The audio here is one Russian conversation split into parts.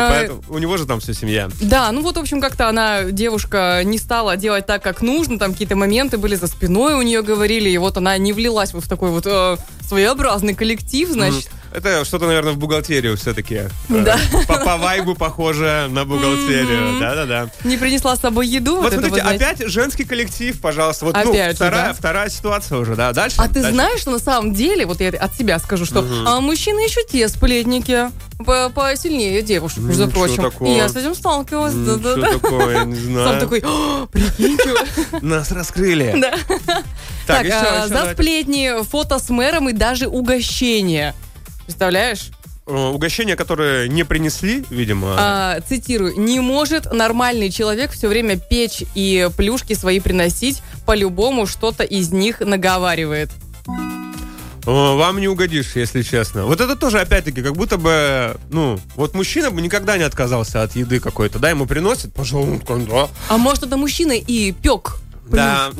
Поэтому у него же там вся семья. Да, ну вот, в общем, как-то девушка не стала делать так, как нужно, там какие-то моменты были за спиной у нее говорили, и вот она не влилась вот в такой вот своеобразный коллектив, значит. Это что-то, наверное, в бухгалтерию все-таки. Да. По вайбу похоже на бухгалтерию. Да-да-да. Не принесла с собой еду. Вот смотрите, опять женский коллектив, пожалуйста. Вот, опять вторая ситуация уже, да. Дальше. А ты знаешь, что на самом деле, вот я от себя скажу, что мужчины еще те сплетники. Посильнее девушек, между прочим. И я с этим сталкивалась. Что такое, я не знаю. Сам такой, прикиньте. Нас раскрыли. Да. Так, еще за сплетни, фото с мэром и даже угощение. Представляешь? Угощения, которые не принесли, видимо. Цитирую. «Не может нормальный человек все время печь и плюшки свои приносить. По-любому что-то из них наговаривает». Вам не угодишь, если честно. Вот это тоже, опять-таки, как будто бы, вот мужчина бы никогда не отказался от еды какой-то, да, ему приносят, пожалуйста, да. А может, это мужчина и пек? Да,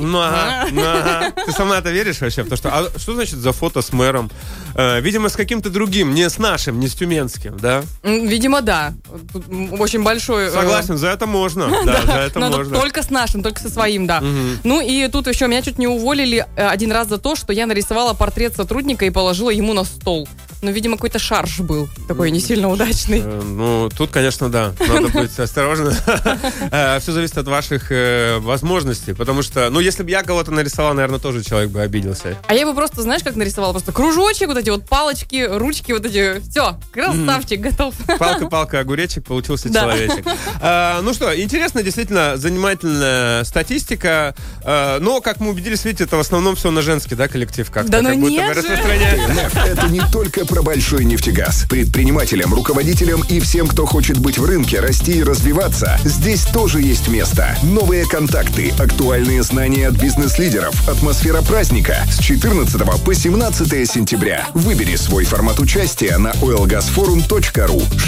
Ты сама это веришь вообще? Потому что, что значит за фото с мэром? Видимо, с каким-то другим, не с нашим, не с тюменским, да? Видимо, да. Тут очень большой... Согласен, за это можно. Да, за это можно. Только с нашим, только со своим, да. Ну и тут еще меня чуть не уволили один раз за то, что я нарисовала портрет сотрудника и положила ему на стол. Ну, видимо, какой-то шарж был такой не сильно удачный. Тут, конечно, да. Надо быть осторожным. Все зависит от ваших возможностей. Потому что, если бы я кого-то нарисовал, наверное, тоже человек бы обиделся. А я бы просто, знаешь, как нарисовала? Просто кружочек, вот эти вот палочки, ручки, вот эти. Все, красавчик, готов. Палка-палка, огуречек, получился человечек. Ну что, интересно, действительно, занимательная статистика. Но, как мы убедились, видите, это в основном все на женский, да, коллектив как-то. Да, ну нет же. Это не только про большой нефтегаз. Предпринимателям, руководителям и всем, кто хочет быть в рынке, расти и развиваться, здесь тоже есть место. Новые контакты, актуальные знания от бизнес-лидеров, атмосфера праздника с 14 по 17 сентября. Выбери свой формат участия на oilgasforum.ru.